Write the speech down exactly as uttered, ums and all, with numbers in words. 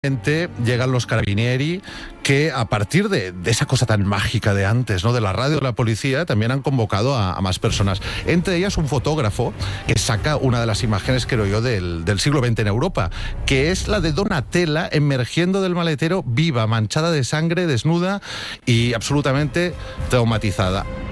Llegan los carabinieri que a partir de, de esa cosa tan mágica de antes, ¿no?, de la radio de la policía, también han convocado a, a más personas. Entre ellas un fotógrafo que saca una de las imágenes, creo yo, del, del siglo veinte en Europa, que es la de Donatella emergiendo del maletero viva, manchada de sangre, desnuda y absolutamente traumatizada.